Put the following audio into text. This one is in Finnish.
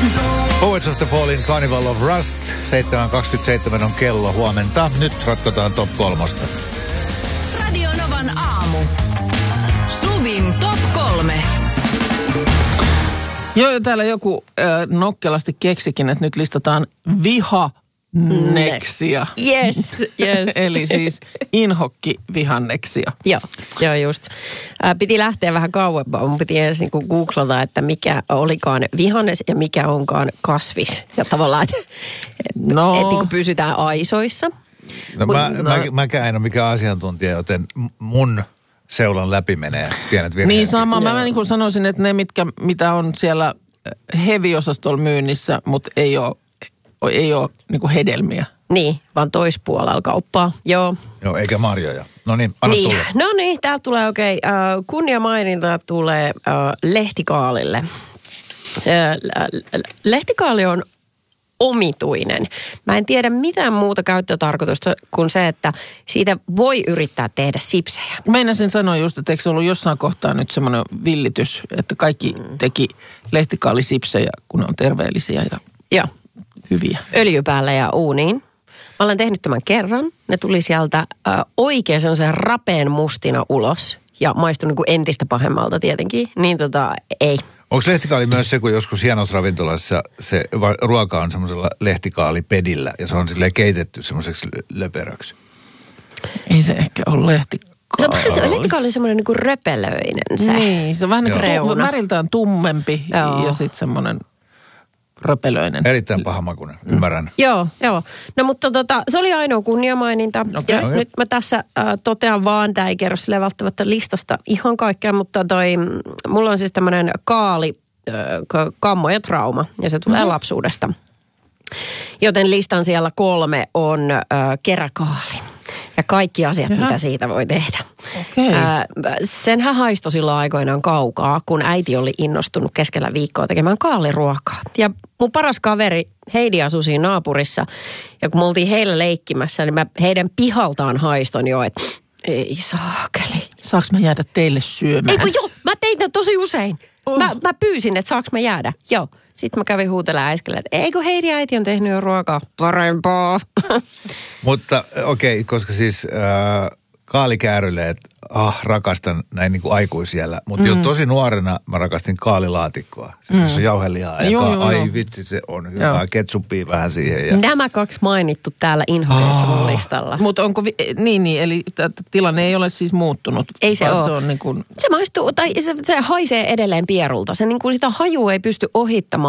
Poets of the Fallen, Carnival of Rust. 7.27 on kello huomenta. Nyt ratkotaan top 3. Radio Novan aamu. Suvin top 3. Joo, täällä joku nokkelasti keksikin, että nyt listataan vihanneksia. Yes. Eli siis inhokkivihanneksia. Joo, just. Piti lähteä vähän kauempaa. Mun piti edes niinku googlata, että mikä olikaan vihannes ja mikä onkaan kasvis. Ja tavallaan, että niinku pysytään aisoissa. No, mäkään en ole mikään asiantuntija, joten mun seulan läpi menee pienet virheet. Niin sama. Mä niin kuin sanoisin, että ne, mitä on siellä heavy-osastolla myynnissä, mutta ei ole niin kuin hedelmiä. Niin, vaan toispuolella kauppaa. Joo, eikä marjoja. No niin, anna tulla. No niin, täältä tulee kunniamaininta tulee lehtikaalille. Lehtikaali on omituinen. Mä en tiedä mitään muuta käyttötarkoitusta kuin se, että siitä voi yrittää tehdä sipsejä. Meinasin sanoa just, että eikö ollut jossain kohtaa nyt semmoinen villitys, että kaikki teki lehtikaalisipsejä, kun ne on terveellisiä ja hyviä. Öljy päälle ja uuniin. Mä olen tehnyt tämän kerran. Ne tuli sieltä oikein semmoisen rapeen mustina ulos ja maistui niin kuin entistä pahemmalta tietenkin. Niin ei. Onko lehtikaali myös se, kun joskus hienossa ravintolassa se ruoka on semmoisella lehtikaalipedillä ja se on silleen keitetty semmoiseksi löperöksi? Ei se ehkä ole lehtikaali. Lehtikaali on semmoinen niin kuin röpelöinen se. Niin, se on vähän niin kuin väriltään tummempi ja sitten semmoinen röpelöinen. Erittäin pahamakuinen, ymmärrän. Joo. No mutta se oli ainoa kunniamaininta. Okay. Ja nyt mä tässä totean vaan, tämä ei kerro sille välttämättä listasta ihan kaikkea, mutta mulla on siis tämmöinen kaali, kammo ja trauma, ja se tulee lapsuudesta. Joten listan siellä 3 on keräkaali. Ja kaikki asiat, mitä siitä voi tehdä. Okay. Senhän haistoi silloin aikoinaan kaukaa, kun äiti oli innostunut keskellä viikkoa tekemään kaaliruokaa. Ja mun paras kaveri Heidi asui siinä naapurissa. Ja kun me oltiin heillä leikkimässä, niin mä heidän pihaltaan haiston jo, että ei saakeli. Saanko mä jäädä teille syömään? Ei kun joo, mä tein tämän tosi usein. Mä pyysin, että saanko mä jäädä. Joo. Sitten mä kävin huutelemaan äiskelle, että ei kun Heidi äiti on tehnyt jo ruokaa parempaa. Mutta okei, koska siis kaalikäärylle, että rakastan näin niin kuin aikuisiellä. Mutta jo tosi nuorena mä rakastin kaalilaatikkoa. Siis on jauhelihaa ja ai vitsi se on hyvää. Ketsuppia vähän siihen. Ja nämä 2 mainittu täällä inhokeessa mun listalla. Mutta onko, niin, eli tilanne ei ole siis muuttunut. Ei se ole. Se on niin kuin... Se maistuu, tai se haisee edelleen pierulta. Se niin kuin sitä hajua ei pysty ohittamaan.